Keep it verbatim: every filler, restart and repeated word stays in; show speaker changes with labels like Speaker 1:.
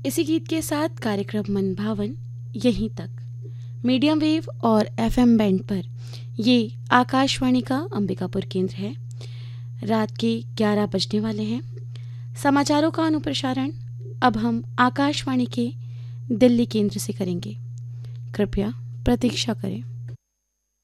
Speaker 1: इसी गीत के साथ कार्यक्रम मन भावन यहीं तक। मीडियम वेव और एफएम बैंड पर ये आकाशवाणी का अंबिकापुर केंद्र है। रात के ग्यारह बजने वाले हैं। समाचारों का अनुप्रसारण अब हम आकाशवाणी के दिल्ली केंद्र से करेंगे। कृपया प्रतीक्षा करें।